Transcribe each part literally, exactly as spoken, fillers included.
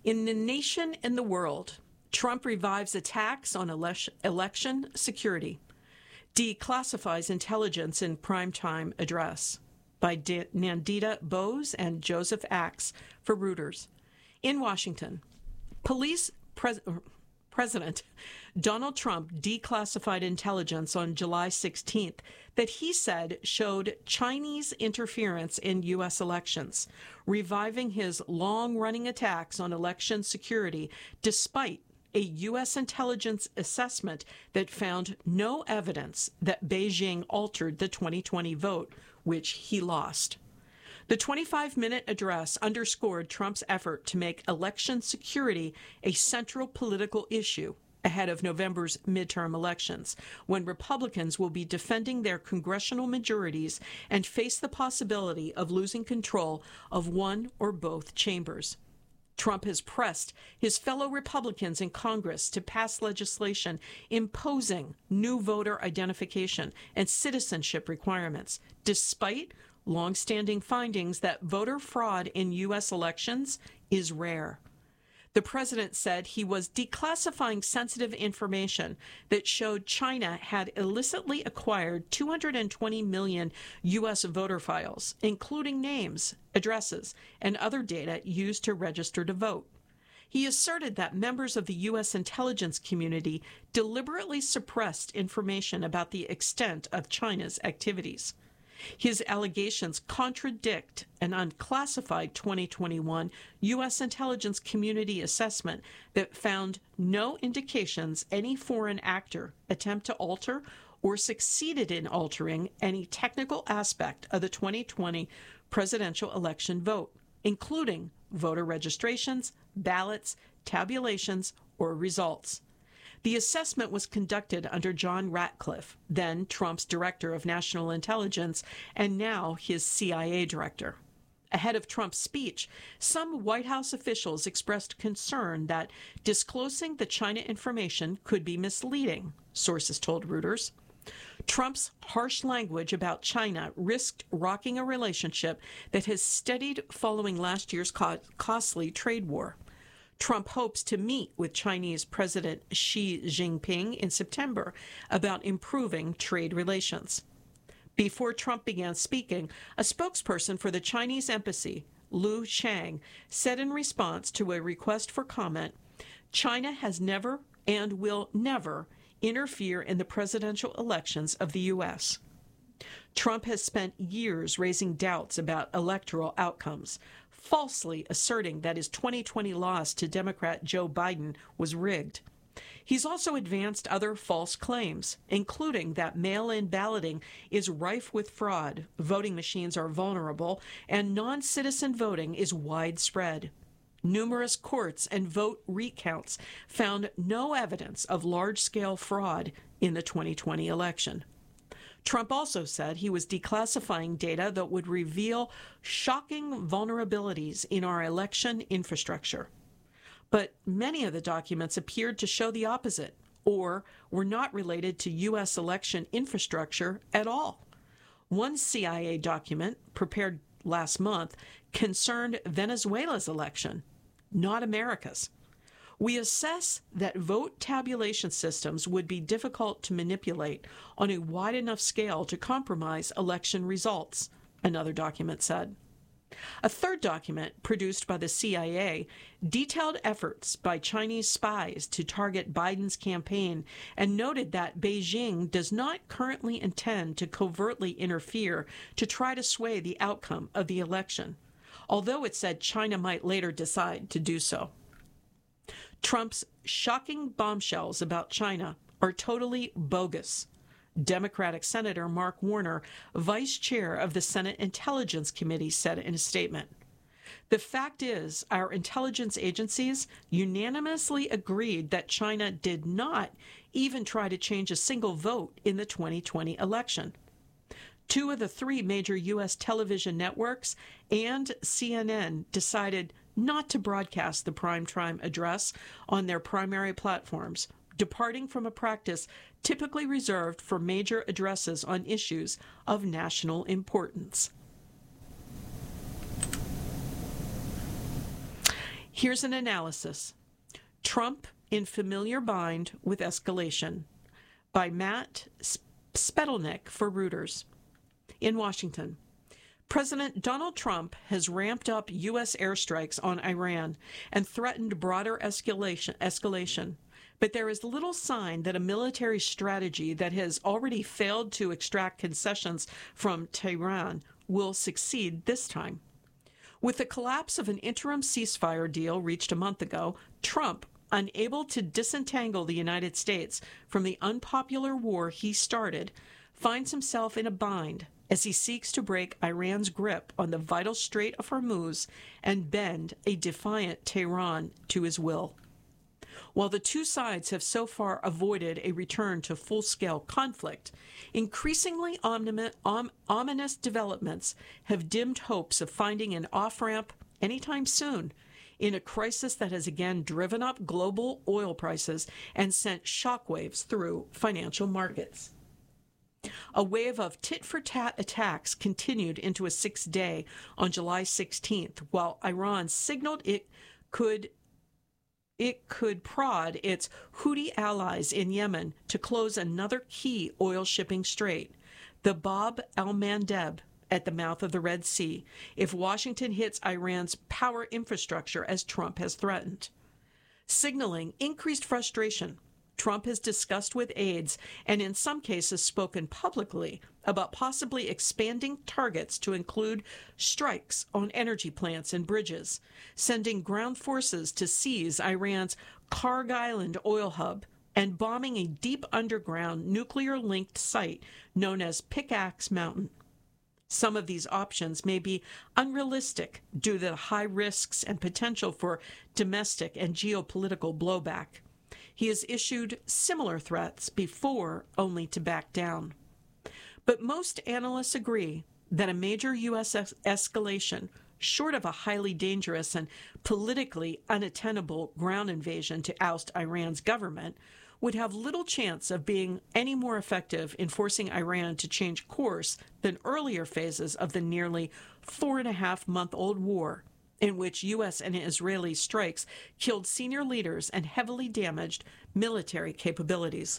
In the nation and the world, Trump revives attacks on ele- election security, declassifies intelligence in primetime address by De- Nandita Bose and Joseph Axe for Reuters. In Washington, police pres- President Donald Trump declassified intelligence on July sixteenth that he said showed Chinese interference in U S elections, reviving his long-running attacks on election security despite a U S intelligence assessment that found no evidence that Beijing altered the twenty twenty vote, which he lost. The twenty-five minute address underscored Trump's effort to make election security a central political issue ahead of November's midterm elections, when Republicans will be defending their congressional majorities and face the possibility of losing control of one or both chambers. Trump has pressed his fellow Republicans in Congress to pass legislation imposing new voter identification and citizenship requirements, despite longstanding findings that voter fraud in U S elections is rare. The president said he was declassifying sensitive information that showed China had illicitly acquired two hundred twenty million U S voter files, including names, addresses, and other data used to register to vote. He asserted that members of the U S intelligence community deliberately suppressed information about the extent of China's activities. His allegations contradict an unclassified twenty twenty-one U S intelligence community assessment that found no indications any foreign actor attempted to alter or succeeded in altering any technical aspect of the twenty twenty presidential election vote, including voter registrations, ballots, tabulations, or results. The assessment was conducted under John Ratcliffe, then Trump's director of national intelligence, and now his C I A director. Ahead of Trump's speech, some White House officials expressed concern that disclosing the China information could be misleading, sources told Reuters. Trump's harsh language about China risked rocking a relationship that has steadied following last year's co- costly trade war. Trump hopes to meet with Chinese President Xi Jinping in September about improving trade relations. Before Trump began speaking, a spokesperson for the Chinese embassy, Lu Shang, said in response to a request for comment, China has never and will never interfere in the presidential elections of the U S. Trump has spent years raising doubts about electoral outcomes, falsely asserting that his twenty twenty loss to Democrat Joe Biden was rigged. He's also advanced other false claims, including that mail-in balloting is rife with fraud, voting machines are vulnerable, and non-citizen voting is widespread. Numerous courts and vote recounts found no evidence of large-scale fraud in the twenty twenty election. Trump also said he was declassifying data that would reveal shocking vulnerabilities in our election infrastructure. But many of the documents appeared to show the opposite, or were not related to U S election infrastructure at all. One C I A document, prepared last month, concerned Venezuela's election, not America's. We assess that vote tabulation systems would be difficult to manipulate on a wide enough scale to compromise election results, another document said. A third document, produced by the C I A, detailed efforts by Chinese spies to target Biden's campaign and noted that Beijing does not currently intend to covertly interfere to try to sway the outcome of the election, although it said China might later decide to do so. Trump's shocking bombshells about China are totally bogus, Democratic Senator Mark Warner, vice chair of the Senate Intelligence Committee, said in a statement. The fact is, our intelligence agencies unanimously agreed that China did not even try to change a single vote in the twenty twenty election. Two of the three major U S television networks and C N N decided not to broadcast the primetime address on their primary platforms, departing from a practice typically reserved for major addresses on issues of national importance. Here's an analysis. Trump in familiar bind with escalation by Matt Spetelnik for Reuters. In Washington, President Donald Trump has ramped up U S airstrikes on Iran and threatened broader escalation, escalation. But there is little sign that a military strategy that has already failed to extract concessions from Tehran will succeed this time. With the collapse of an interim ceasefire deal reached a month ago, Trump, unable to disentangle the United States from the unpopular war he started, finds himself in a bind as he seeks to break Iran's grip on the vital Strait of Hormuz and bend a defiant Tehran to his will. While the two sides have so far avoided a return to full-scale conflict, increasingly ominous developments have dimmed hopes of finding an off-ramp anytime soon in a crisis that has again driven up global oil prices and sent shockwaves through financial markets. A wave of tit-for-tat attacks continued into a sixth day on July sixteenth, while Iran signaled it could it could prod its Houthi allies in Yemen to close another key oil shipping strait, the Bab el-Mandeb, at the mouth of the Red Sea, if Washington hits Iran's power infrastructure as Trump has threatened. Signaling increased frustration, Trump has discussed with aides and in some cases spoken publicly about possibly expanding targets to include strikes on energy plants and bridges, sending ground forces to seize Iran's Karg Island oil hub, and bombing a deep underground nuclear-linked site known as Pickaxe Mountain. Some of these options may be unrealistic due to the high risks and potential for domestic and geopolitical blowback. He has issued similar threats before, only to back down. But most analysts agree that a major U S es- escalation, short of a highly dangerous and politically unattainable ground invasion to oust Iran's government, would have little chance of being any more effective in forcing Iran to change course than earlier phases of the nearly four-and-a-half-month-old war, in which U S and Israeli strikes killed senior leaders and heavily damaged military capabilities.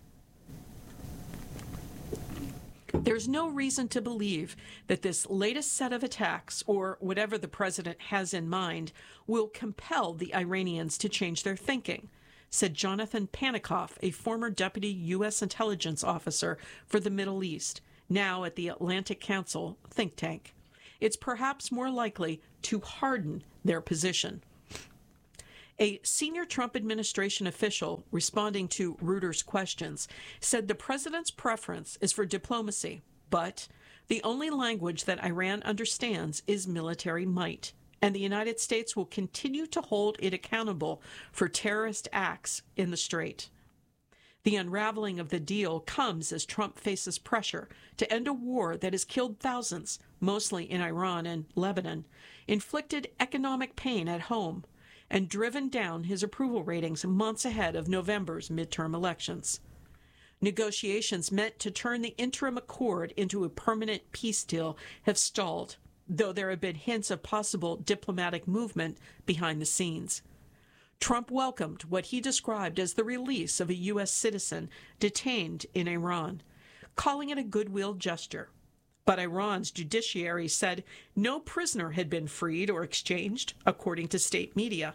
There's no reason to believe that this latest set of attacks, or whatever the president has in mind, will compel the Iranians to change their thinking, said Jonathan Panikoff, a former deputy U S intelligence officer for the Middle East, now at the Atlantic Council think tank. It's perhaps more likely to harden their position. A senior Trump administration official responding to Reuters' questions said the president's preference is for diplomacy, but the only language that Iran understands is military might, and the United States will continue to hold it accountable for terrorist acts in the Strait. The unraveling of the deal comes as Trump faces pressure to end a war that has killed thousands, mostly in Iran and Lebanon, inflicted economic pain at home, and driven down his approval ratings months ahead of November's midterm elections. Negotiations meant to turn the interim accord into a permanent peace deal have stalled, though there have been hints of possible diplomatic movement behind the scenes. Trump welcomed what he described as the release of a U S citizen detained in Iran, calling it a goodwill gesture. But Iran's judiciary said no prisoner had been freed or exchanged, according to state media.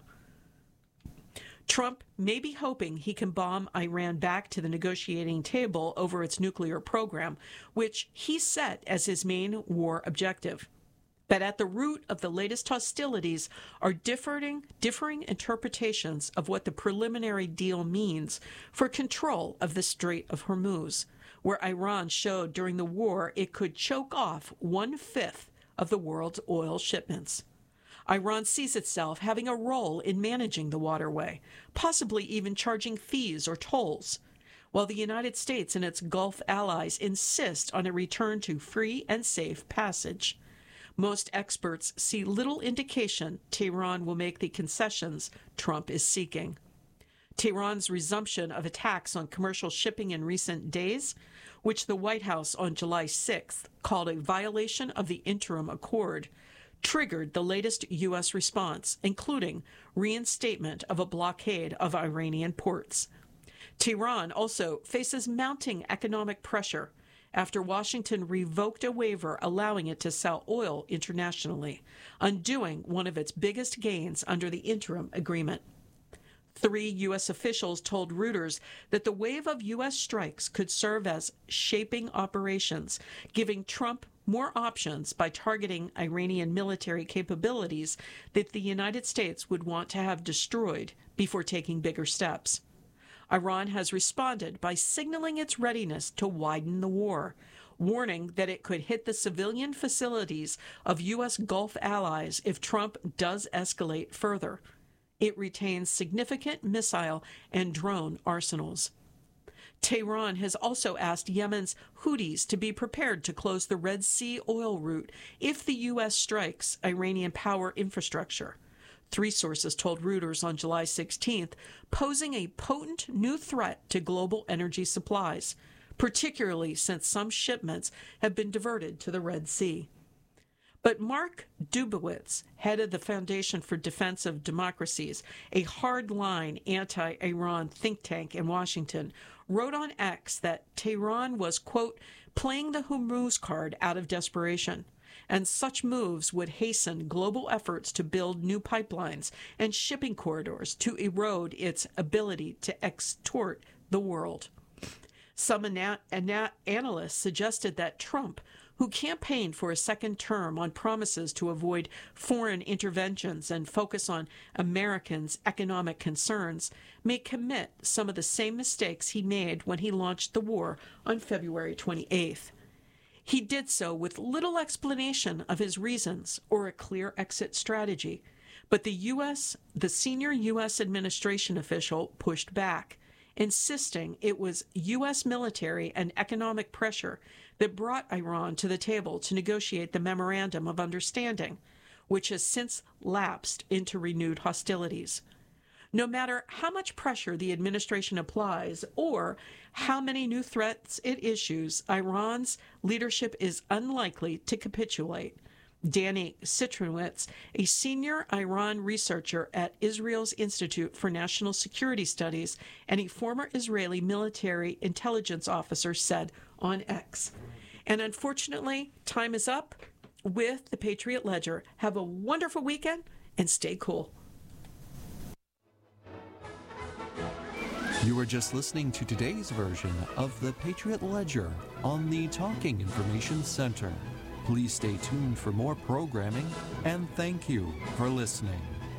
Trump may be hoping he can bomb Iran back to the negotiating table over its nuclear program, which he set as his main war objective. But at the root of the latest hostilities are differing, differing interpretations of what the preliminary deal means for control of the Strait of Hormuz, where Iran showed during the war it could choke off one-fifth of the world's oil shipments. Iran sees itself having a role in managing the waterway, possibly even charging fees or tolls, while the United States and its Gulf allies insist on a return to free and safe passage. Most experts see little indication Tehran will make the concessions Trump is seeking. Tehran's resumption of attacks on commercial shipping in recent days, which the White House on July sixth called a violation of the interim accord, triggered the latest U S response, including reinstatement of a blockade of Iranian ports. Tehran also faces mounting economic pressure after Washington revoked a waiver allowing it to sell oil internationally, undoing one of its biggest gains under the interim agreement. Three U S officials told Reuters that the wave of U S strikes could serve as shaping operations, giving Trump more options by targeting Iranian military capabilities that the United States would want to have destroyed before taking bigger steps. Iran has responded by signaling its readiness to widen the war, warning that it could hit the civilian facilities of U S Gulf allies if Trump does escalate further. It retains significant missile and drone arsenals. Tehran has also asked Yemen's Houthis to be prepared to close the Red Sea oil route if the U S strikes Iranian power infrastructure. Three sources told Reuters on July sixteenth, posing a potent new threat to global energy supplies, particularly since some shipments have been diverted to the Red Sea. But Mark Dubowitz, head of the Foundation for Defense of Democracies, a hard-line anti-Iran think tank in Washington, wrote on X that Tehran was, quote, playing the Hormuz card out of desperation, and such moves would hasten global efforts to build new pipelines and shipping corridors to erode its ability to extort the world. Some ana- ana- analysts suggested that Trump, who campaigned for a second term on promises to avoid foreign interventions and focus on Americans' economic concerns, may commit some of the same mistakes he made when he launched the war on February twenty-eighth. He did so with little explanation of his reasons or a clear exit strategy, but the U S, the senior U S administration official pushed back, insisting it was U S military and economic pressure that brought Iran to the table to negotiate the Memorandum of Understanding, which has since lapsed into renewed hostilities. No matter how much pressure the administration applies or how many new threats it issues, Iran's leadership is unlikely to capitulate. Danny Citrinwitz, a senior Iran researcher at Israel's Institute for National Security Studies and a former Israeli military intelligence officer, said on X. And unfortunately, time is up with the Patriot Ledger. Have a wonderful weekend and stay cool. You were just listening to today's version of the Patriot Ledger on the Talking Information Center. Please stay tuned for more programming, and thank you for listening.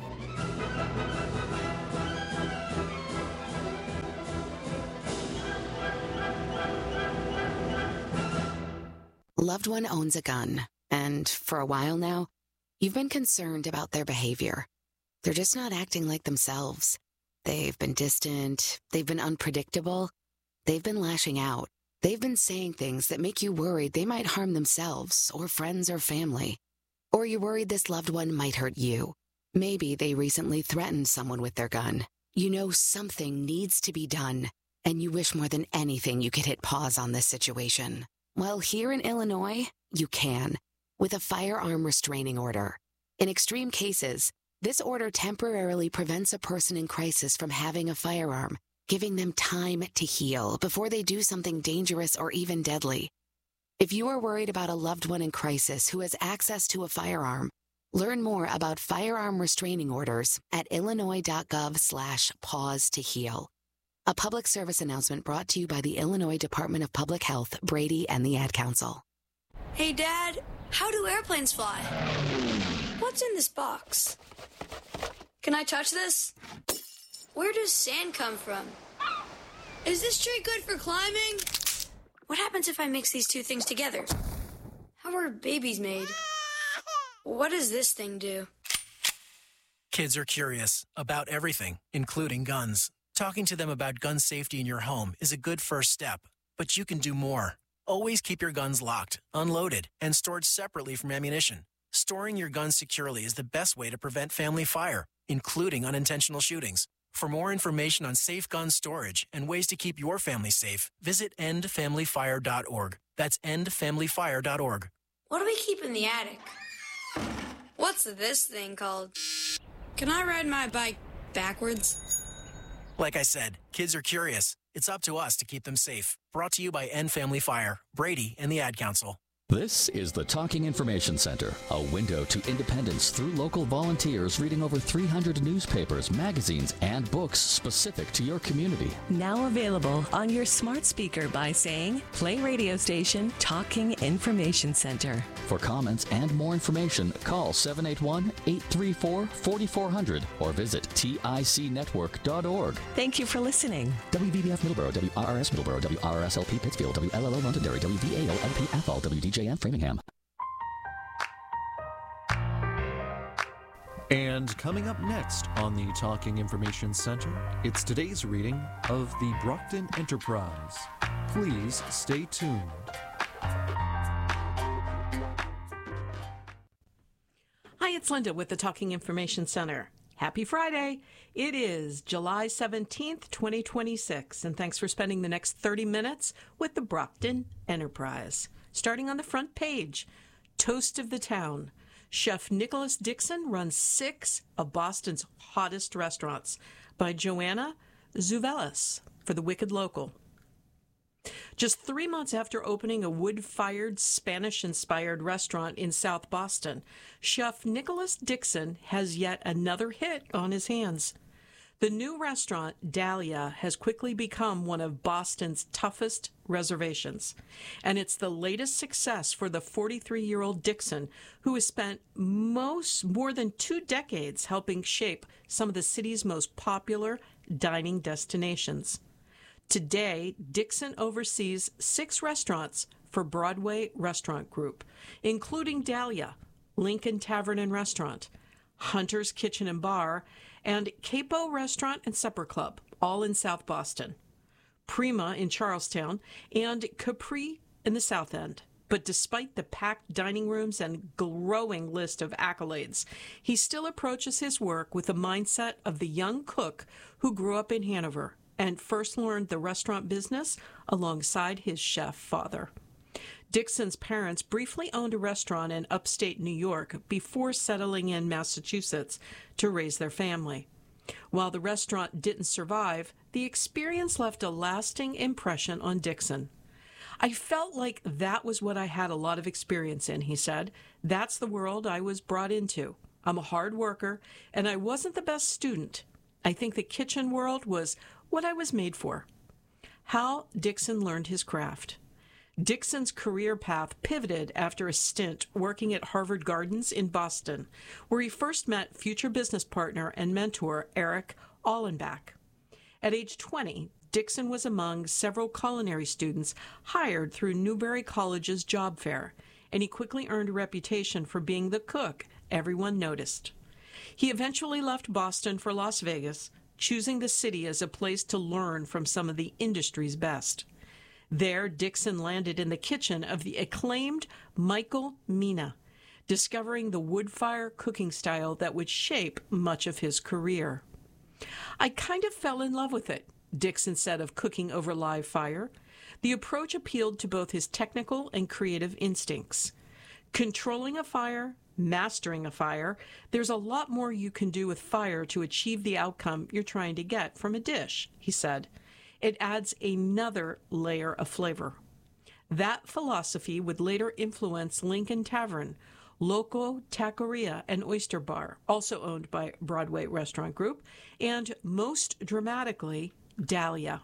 Loved one owns a gun, and for a while now, you've been concerned about their behavior. They're just not acting like themselves. They've been distant, they've been unpredictable, they've been lashing out. They've been saying things that make you worried they might harm themselves or friends or family. Or you're worried this loved one might hurt you. Maybe they recently threatened someone with their gun. You know something needs to be done, and you wish more than anything you could hit pause on this situation. Well, here in Illinois, you can, with a firearm restraining order. In extreme cases, this order temporarily prevents a person in crisis from having a firearm, giving them time to heal before they do something dangerous or even deadly. If you are worried about a loved one in crisis who has access to a firearm, learn more about firearm restraining orders at illinois.gov slash pause to heal. A public service announcement brought to you by the Illinois Department of Public Health, Brady, and the Ad Council. Hey, Dad, how do airplanes fly? What's in this box? Can I touch this? Where does sand come from? Is this tree good for climbing? What happens if I mix these two things together? How are babies made? What does this thing do? Kids are curious about everything, including guns. Talking to them about gun safety in your home is a good first step, but you can do more. Always keep your guns locked, unloaded, and stored separately from ammunition. Storing your guns securely is the best way to prevent family fire, including unintentional shootings. For more information on safe gun storage and ways to keep your family safe, visit end family fire dot org. That's end family fire dot org. What do we keep in the attic? What's this thing called? Can I ride my bike backwards? Like I said, kids are curious. It's up to us to keep them safe. Brought to you by End Family Fire, Brady, and the Ad Council. This is the Talking Information Center, a window to independence through local volunteers reading over three hundred newspapers, magazines, and books specific to your community. Now available on your smart speaker by saying, play radio station Talking Information Center. For comments and more information, call seven eight one, eight three four, four four zero zero or visit tic network dot org. Thank you for listening. W V B F Middleborough, W R R S Middleborough, W R R S L P Pittsfield, W L L O Londonderry, W V A O L P Athol, W D J M Framingham. And coming up next on the Talking Information Center, it's today's reading of the Brockton Enterprise. Please stay tuned. Hi, it's Linda with the Talking Information Center. Happy Friday. It is July seventeenth, twenty twenty-six, and thanks for spending the next thirty minutes with the Brockton Enterprise. Starting on the front page, Toast of the Town. Chef Nicholas Dixon runs six of Boston's hottest restaurants by Joanna Zuvelis for the Wicked Local. Just three months after opening a wood-fired, Spanish-inspired restaurant in South Boston, Chef Nicholas Dixon has yet another hit on his hands. The new restaurant, Dahlia, has quickly become one of Boston's toughest reservations, and it's the latest success for the forty-three-year-old Dixon, who has spent most more than two decades helping shape some of the city's most popular dining destinations. Today, Dixon oversees six restaurants for Broadway Restaurant Group, including Dahlia, Lincoln Tavern and Restaurant, Hunter's Kitchen and Bar, and Capo Restaurant and Supper Club, all in South Boston, Prima in Charlestown, and Capri in the South End. But despite the packed dining rooms and growing list of accolades, he still approaches his work with the mindset of the young cook who grew up in Hanover and first learned the restaurant business alongside his chef father. Dixon's parents briefly owned a restaurant in upstate New York before settling in Massachusetts to raise their family. While the restaurant didn't survive, the experience left a lasting impression on Dixon. I felt like that was what I had a lot of experience in, he said. That's the world I was brought into. I'm a hard worker, and I wasn't the best student. I think the kitchen world was what I was made for. How Dixon learned his craft. Dixon's career path pivoted after a stint working at Harvard Gardens in Boston, where he first met future business partner and mentor Eric Allenbach. At age twenty, Dixon was among several culinary students hired through Newberry College's job fair, and he quickly earned a reputation for being the cook everyone noticed. He eventually left Boston for Las Vegas, choosing the city as a place to learn from some of the industry's best. There, Dixon landed in the kitchen of the acclaimed Michael Mina, discovering the wood-fire cooking style that would shape much of his career. I kind of fell in love with it, Dixon said of cooking over live fire. The approach appealed to both his technical and creative instincts. Controlling a fire, mastering a fire, there's a lot more you can do with fire to achieve the outcome you're trying to get from a dish, he said. It adds another layer of flavor. That philosophy would later influence Lincoln Tavern, Loco Taqueria and Oyster Bar, also owned by Broadway Restaurant Group, and most dramatically, Dahlia.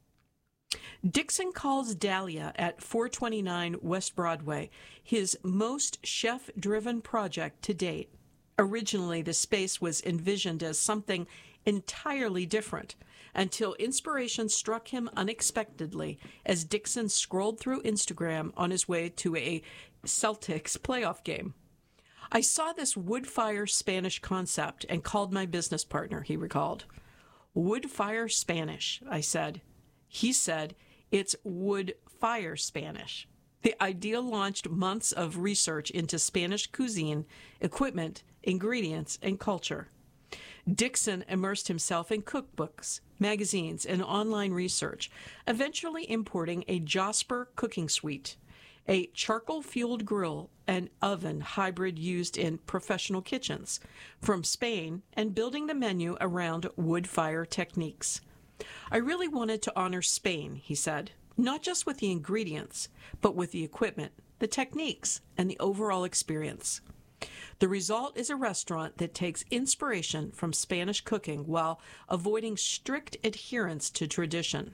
Dixon calls Dahlia at four twenty-nine West Broadway his most chef-driven project to date. Originally, the space was envisioned as something entirely different, until inspiration struck him unexpectedly as Dixon scrolled through Instagram on his way to a Celtics playoff game. I saw this wood-fire Spanish concept and called my business partner, he recalled. Wood-fire Spanish, I said. He said, it's wood-fire Spanish. The idea launched months of research into Spanish cuisine, equipment, ingredients, and culture. Dixon immersed himself in cookbooks, magazines, and online research, eventually importing a Josper cooking suite. a charcoal-fueled grill and oven hybrid used in professional kitchens from Spain, and building the menu around wood fire techniques. I really wanted to honor Spain, he said, not just with the ingredients, but with the equipment, the techniques, and the overall experience. The result is a restaurant that takes inspiration from Spanish cooking while avoiding strict adherence to tradition.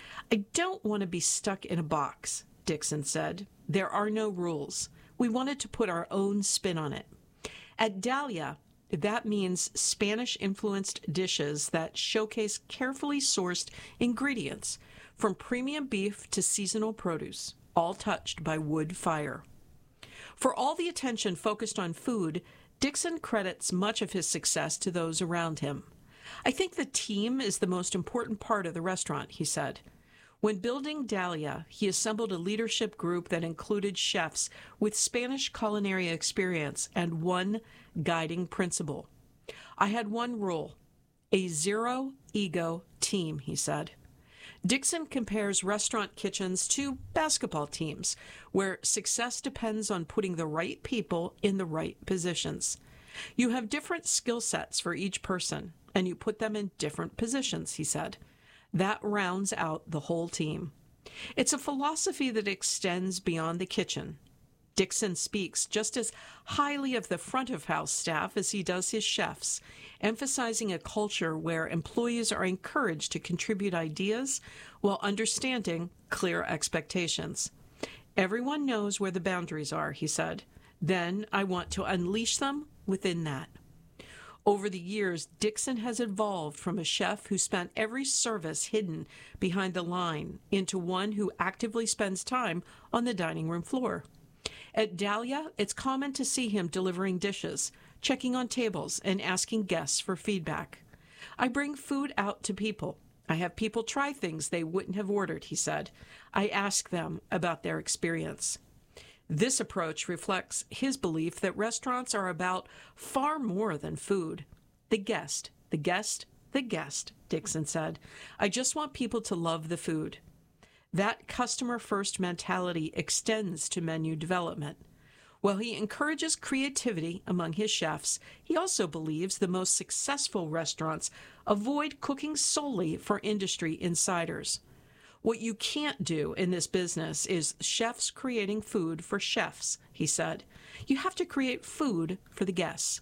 I don't want to be stuck in a box, Dixon said. There are no rules. We wanted to put our own spin on it. At Dahlia, that means Spanish-influenced dishes that showcase carefully sourced ingredients, from premium beef to seasonal produce, all touched by wood fire. For all the attention focused on food, Dixon credits much of his success to those around him. I think the team is the most important part of the restaurant, he said. When building Dahlia, he assembled a leadership group that included chefs with Spanish culinary experience and one guiding principle. I had one rule, a zero-ego team, he said. Dixon compares restaurant kitchens to basketball teams, where success depends on putting the right people in the right positions. You have different skill sets for each person, and you put them in different positions, he said. That rounds out the whole team. It's a philosophy that extends beyond the kitchen. Dixon speaks just as highly of the front-of-house staff as he does his chefs, emphasizing a culture where employees are encouraged to contribute ideas while understanding clear expectations. Everyone knows where the boundaries are, he said. Then I want to unleash them within that. Over the years, Dixon has evolved from a chef who spent every service hidden behind the line into one who actively spends time on the dining room floor. At Dahlia, it's common to see him delivering dishes, checking on tables, and asking guests for feedback. I bring food out to people. I have people try things they wouldn't have ordered, he said. I ask them about their experience. This approach reflects his belief that restaurants are about far more than food. The guest, the guest, the guest, Dixon said. I just want people to love the food. That customer-first mentality extends to menu development. While he encourages creativity among his chefs, he also believes the most successful restaurants avoid cooking solely for industry insiders. What you can't do in this business is chefs creating food for chefs, he said. You have to create food for the guests.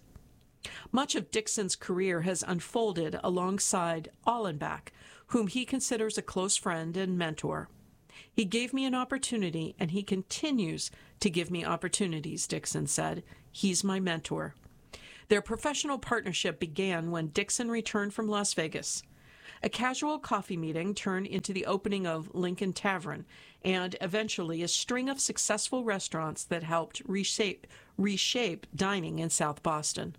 Much of Dixon's career has unfolded alongside Allenbach, whom he considers a close friend and mentor. He gave me an opportunity, and he continues to give me opportunities, Dixon said. He's my mentor. Their professional partnership began when Dixon returned from Las Vegas. A casual coffee meeting turned into the opening of Lincoln Tavern and eventually a string of successful restaurants that helped reshape, reshape dining in South Boston.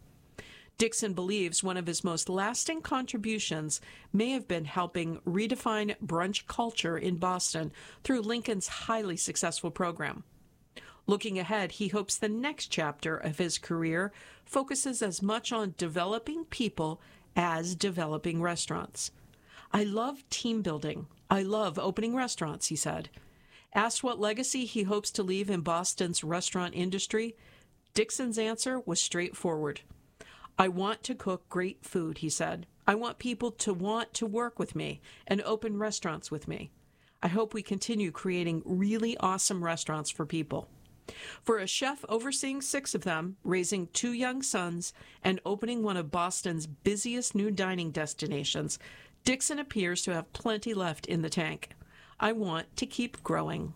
Dixon believes one of his most lasting contributions may have been helping redefine brunch culture in Boston through Lincoln's highly successful program. Looking ahead, he hopes the next chapter of his career focuses as much on developing people as developing restaurants. I love team building. I love opening restaurants, he said. Asked what legacy he hopes to leave in Boston's restaurant industry, Dixon's answer was straightforward. I want to cook great food, he said. I want people to want to work with me and open restaurants with me. I hope we continue creating really awesome restaurants for people. For a chef overseeing six of them, raising two young sons, and opening one of Boston's busiest new dining destinations, Dixon appears to have plenty left in the tank. I want to keep growing.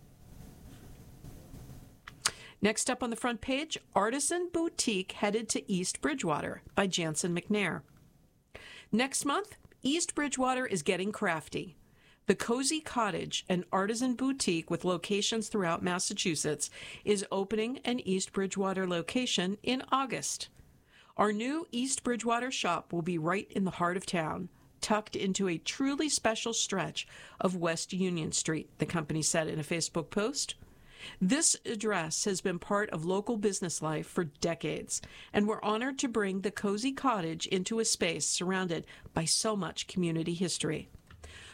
Next up on the front page, Artisan Boutique headed to East Bridgewater by Jansen McNair. Next month, East Bridgewater is getting crafty. The Cozy Cottage, an artisan boutique with locations throughout Massachusetts, is opening an East Bridgewater location in August. Our new East Bridgewater shop will be right in the heart of town, tucked into a truly special stretch of West Union Street, the company said in a Facebook post. This address has been part of local business life for decades, and we're honored to bring the Cozy Cottage into a space surrounded by so much community history.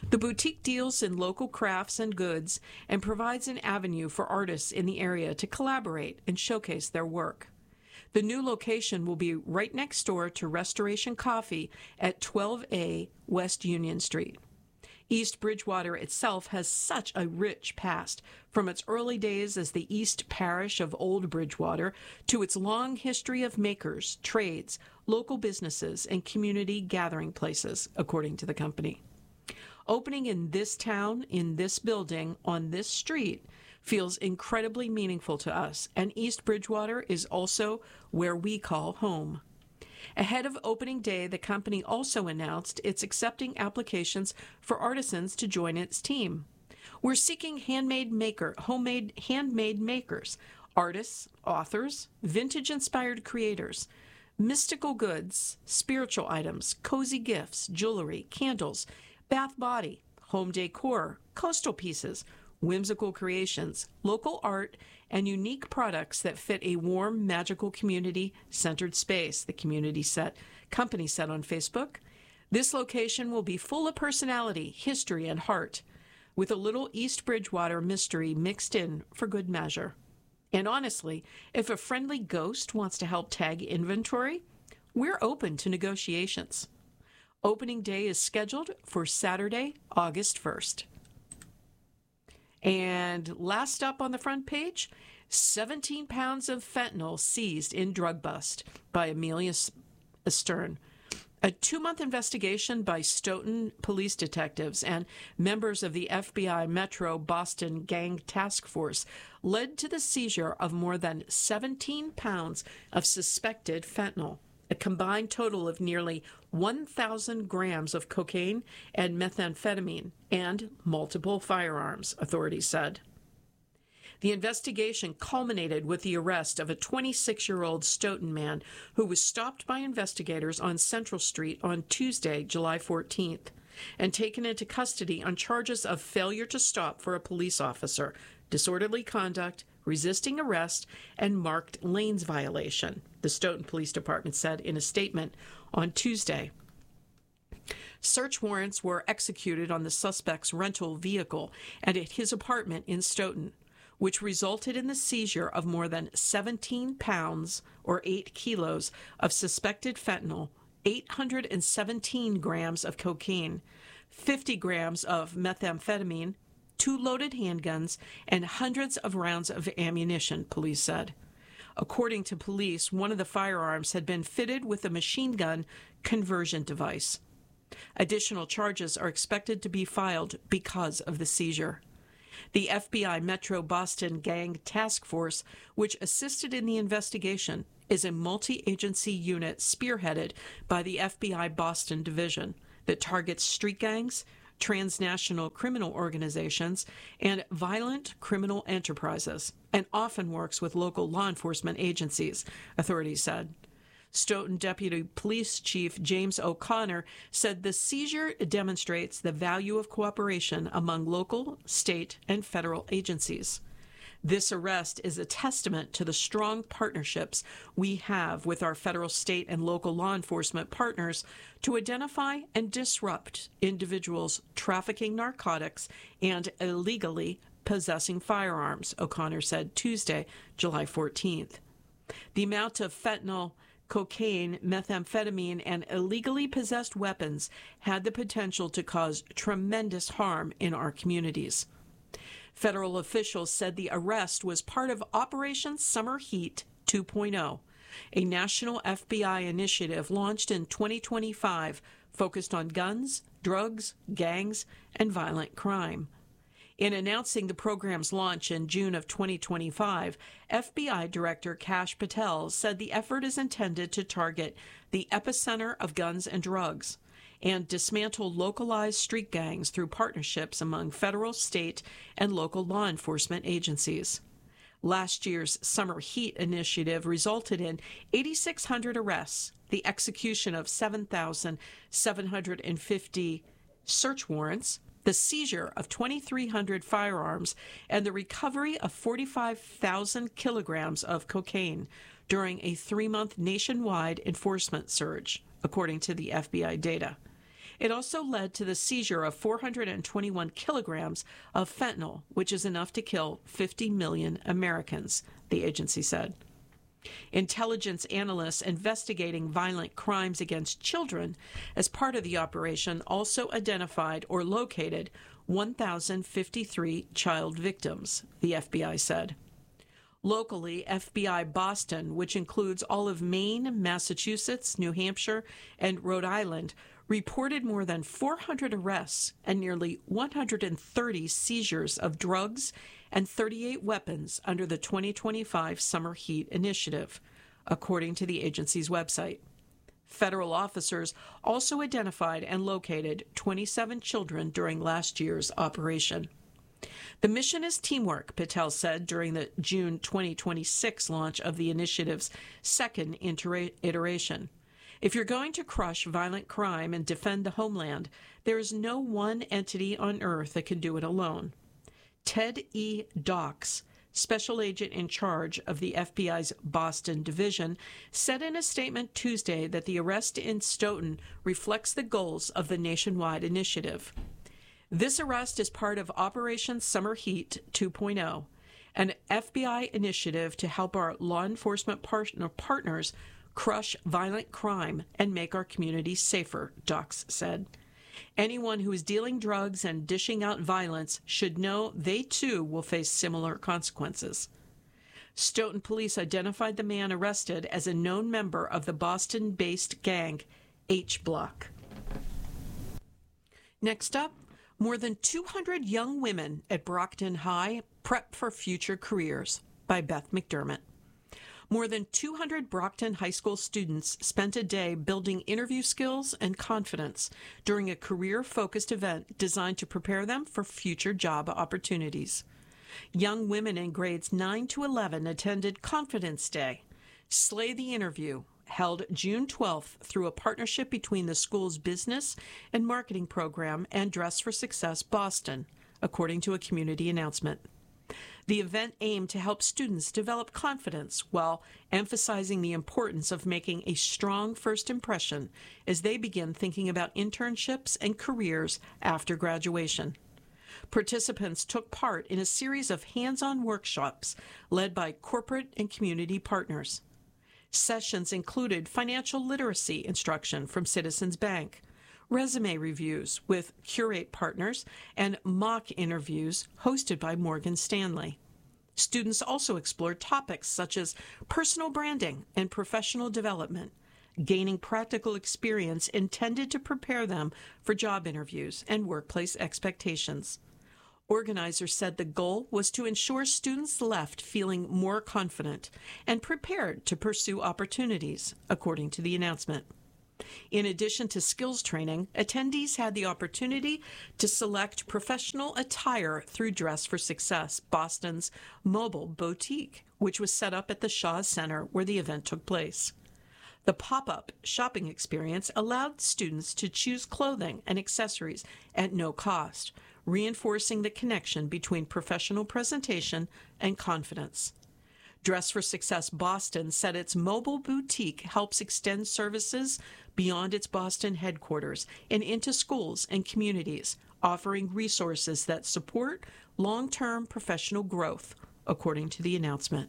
The boutique deals in local crafts and goods and provides an avenue for artists in the area to collaborate and showcase their work. The new location will be right next door to Restoration Coffee at twelve A West Union Street. East Bridgewater itself has such a rich past, from its early days as the East Parish of Old Bridgewater to its long history of makers, trades, local businesses, and community gathering places, according to the company. Opening in this town, in this building, on this street, feels incredibly meaningful to us, and East Bridgewater is also where we call home. Ahead of opening day, the company also announced it's accepting applications for artisans to join its team. We're seeking handmade maker, homemade handmade makers, artists, authors, vintage-inspired creators, mystical goods, spiritual items, cozy gifts, jewelry, candles, bath body, home decor, coastal pieces, whimsical creations, local art, and unique products that fit a warm, magical community-centered space, the community set company said on Facebook. This location will be full of personality, history, and heart, with a little East Bridgewater mystery mixed in for good measure. And honestly, if a friendly ghost wants to help tag inventory, we're open to negotiations. Opening day is scheduled for Saturday, August first. And last up on the front page, seventeen pounds of fentanyl seized in drug bust by Amelia Stern. A two-month investigation by Stoughton police detectives and members of the F B I Metro Boston Gang Task Force led to the seizure of more than seventeen pounds of suspected fentanyl, a combined total of nearly one thousand grams of cocaine and methamphetamine, and multiple firearms, authorities said. The investigation culminated with the arrest of a twenty-six-year-old Stoughton man who was stopped by investigators on Central Street on Tuesday, July fourteenth, and taken into custody on charges of failure to stop for a police officer, disorderly conduct, resisting arrest, and marked lanes violation, the Stoughton Police Department said in a statement on Tuesday. Search warrants were executed on the suspect's rental vehicle and at his apartment in Stoughton, which resulted in the seizure of more than seventeen pounds or eight kilos of suspected fentanyl, eight hundred seventeen grams of cocaine, fifty grams of methamphetamine, two loaded handguns, and hundreds of rounds of ammunition, police said. According to police, one of the firearms had been fitted with a machine gun conversion device. Additional charges are expected to be filed because of the seizure. The F B I Metro Boston Gang Task Force, which assisted in the investigation, is a multi-agency unit spearheaded by the F B I Boston Division that targets street gangs, transnational criminal organizations, and violent criminal enterprises, and often works with local law enforcement agencies, authorities said. Stoughton Deputy Police Chief James O'Connor said the seizure demonstrates the value of cooperation among local, state, and federal agencies. This arrest is a testament to the strong partnerships we have with our federal, state, and local law enforcement partners to identify and disrupt individuals trafficking narcotics and illegally possessing firearms, O'Connor said Tuesday, July fourteenth. The amount of fentanyl, cocaine, methamphetamine, and illegally possessed weapons had the potential to cause tremendous harm in our communities. Federal officials said the arrest was part of Operation Summer Heat two point oh, a national F B I initiative launched in twenty twenty-five focused on guns, drugs, gangs, and violent crime. In announcing the program's launch in June of twenty twenty-five, F B I Director Kash Patel said the effort is intended to target the epicenter of guns and drugs and dismantle localized street gangs through partnerships among federal, state, and local law enforcement agencies. Last year's Summer Heat initiative resulted in eight thousand six hundred arrests, the execution of seven thousand seven hundred fifty search warrants, the seizure of two thousand three hundred firearms, and the recovery of forty-five thousand kilograms of cocaine during a three-month nationwide enforcement surge, according to the F B I data. It also led to the seizure of four hundred twenty-one kilograms of fentanyl, which is enough to kill fifty million Americans, the agency said. Intelligence analysts investigating violent crimes against children as part of the operation also identified or located one thousand fifty-three child victims, the F B I said. Locally, F B I Boston, which includes all of Maine, Massachusetts, New Hampshire, and Rhode Island, reported more than four hundred arrests and nearly one hundred thirty seizures of drugs and thirty-eight weapons under the twenty twenty-five Summer Heat Initiative, according to the agency's website. Federal officers also identified and located twenty-seven children during last year's operation. The mission is teamwork, Patel said during the June twenty twenty-six launch of the initiative's second iteration. If you're going to crush violent crime and defend the homeland, there is no one entity on earth that can do it alone. Ted E. Dox, special agent in charge of the F B I's Boston division, said in a statement Tuesday that the arrest in Stoughton reflects the goals of the nationwide initiative. This arrest is part of Operation Summer Heat two point oh, an F B I initiative to help our law enforcement partner partners crush violent crime and make our communities safer, Dox said. Anyone who is dealing drugs and dishing out violence should know they too will face similar consequences. Stoughton police identified the man arrested as a known member of the Boston-based gang H Block. Next up, more than two hundred young women at Brockton High prep for future careers by Beth McDermott. More than two hundred Brockton High School students spent a day building interview skills and confidence during a career-focused event designed to prepare them for future job opportunities. Young women in grades nine to eleven attended Confidence Day, Slay the Interview, held June twelfth through a partnership between the school's business and marketing program and Dress for Success Boston, according to a community announcement. The event aimed to help students develop confidence while emphasizing the importance of making a strong first impression as they begin thinking about internships and careers after graduation. Participants took part in a series of hands-on workshops led by corporate and community partners. Sessions included financial literacy instruction from Citizens Bank, resume reviews with Curate partners, and mock interviews hosted by Morgan Stanley. Students also explored topics such as personal branding and professional development, gaining practical experience intended to prepare them for job interviews and workplace expectations. Organizers said the goal was to ensure students left feeling more confident and prepared to pursue opportunities, according to the announcement. In addition to skills training, attendees had the opportunity to select professional attire through Dress for Success, Boston's mobile boutique, which was set up at the Shaw Center where the event took place. The pop-up shopping experience allowed students to choose clothing and accessories at no cost, reinforcing the connection between professional presentation and confidence. Dress for Success Boston said its mobile boutique helps extend services beyond its Boston headquarters and into schools and communities, offering resources that support long-term professional growth, according to the announcement.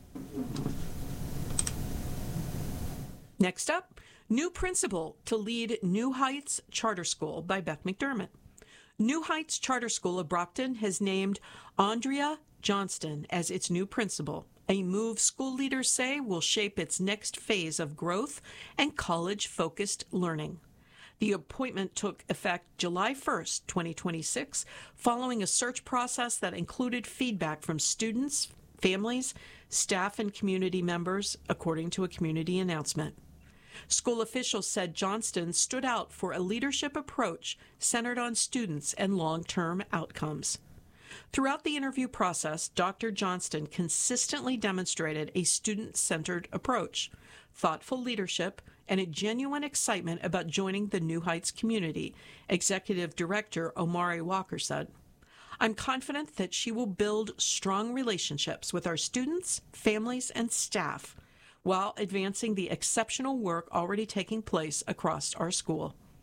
Next up, new principal to lead New Heights Charter School by Beth McDermott. New Heights Charter School of Brockton has named Andrea Johnston as its new principal, a move school leaders say will shape its next phase of growth and college-focused learning. The appointment took effect July first, twenty twenty-six, following a search process that included feedback from students, families, staff, and community members, according to a community announcement. School officials said Johnston stood out for a leadership approach centered on students and long-term outcomes. Throughout the interview process, Doctor Johnston consistently demonstrated a student-centered approach, thoughtful leadership, and a genuine excitement about joining the New Heights community, Executive Director Omari Walker said. I'm confident that she will build strong relationships with our students, families, and staff while advancing the exceptional work already taking place across our school.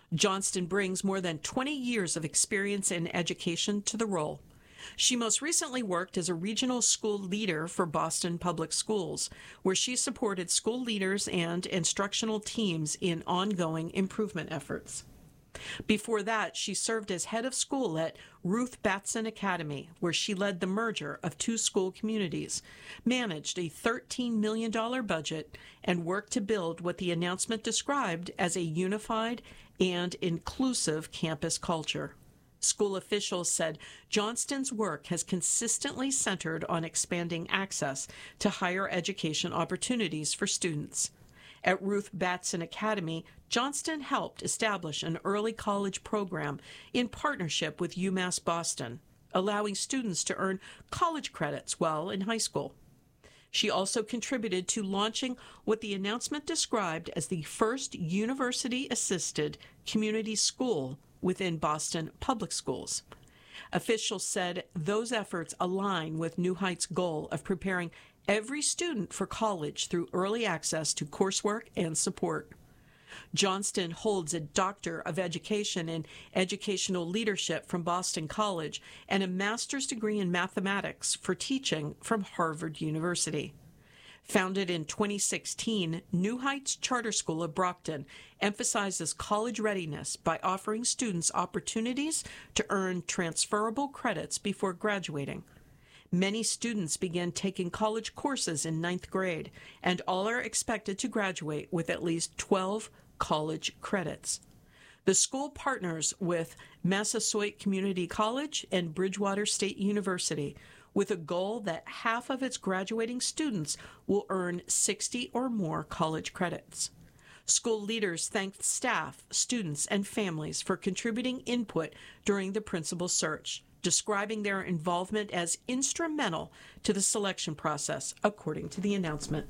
Johnston brings more than twenty years of experience in education to the role. She most recently worked as a regional school leader for Boston Public Schools, where she supported school leaders and instructional teams in ongoing improvement efforts. Before that, she served as head of school at Ruth Batson Academy, where she led the merger of two school communities, managed a thirteen million dollars budget, and worked to build what the announcement described as a unified and inclusive campus culture. School officials said Johnston's work has consistently centered on expanding access to higher education opportunities for students. At Ruth Batson Academy, Johnston helped establish an early college program in partnership with UMass Boston, allowing students to earn college credits while in high school. She also contributed to launching what the announcement described as the first university-assisted community school within Boston Public Schools. Officials said those efforts align with New Heights' goal of preparing every student for college through early access to coursework and support. Johnston holds a Doctor of Education in Educational Leadership from Boston College and a master's degree in mathematics for teaching from Harvard University. Founded in twenty sixteen, New Heights Charter School of Brockton emphasizes college readiness by offering students opportunities to earn transferable credits before graduating. Many students begin taking college courses in ninth grade, and all are expected to graduate with at least twelve college credits. The school partners with Massasoit Community College and Bridgewater State University, with a goal that half of its graduating students will earn sixty or more college credits. School leaders thanked staff, students, and families for contributing input during the principal search, describing their involvement as instrumental to the selection process, according to the announcement.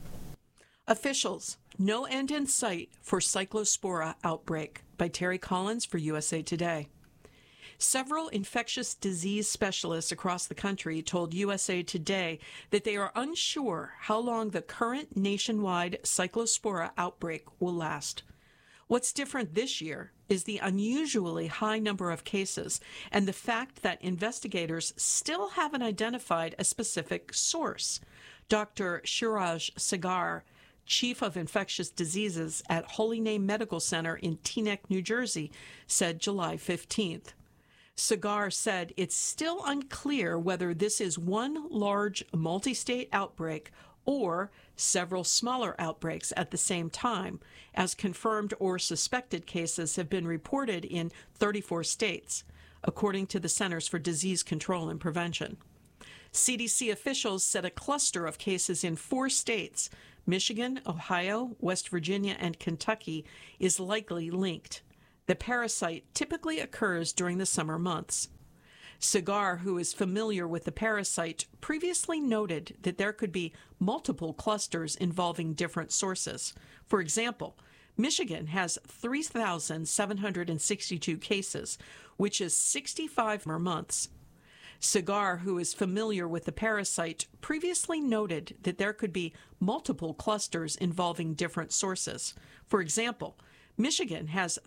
Officials, no end in sight for cyclospora outbreak, by Terry Collins for U S A Today. Several infectious disease specialists across the country told U S A Today that they are unsure how long the current nationwide cyclospora outbreak will last. What's different this year is the unusually high number of cases and the fact that investigators still haven't identified a specific source. Doctor Shiraj Sagar, Chief of Infectious Diseases at Holy Name Medical Center in Teaneck, New Jersey, said July fifteenth. Sagar said it's still unclear whether this is one large multi-state outbreak or several smaller outbreaks at the same time, as confirmed or suspected cases have been reported in thirty-four states, according to the Centers for Disease Control and Prevention. C D C officials said a cluster of cases in four states, Michigan, Ohio, West Virginia, and Kentucky, is likely linked. The parasite typically occurs during the summer months. Sagar, who is familiar with the parasite, previously noted that there could be multiple clusters involving different sources. For example, Michigan has three thousand seven hundred sixty-two cases, which is sixty-five more months. Sagar, who is familiar with the parasite, previously noted that there could be multiple clusters involving different sources. For example, Michigan has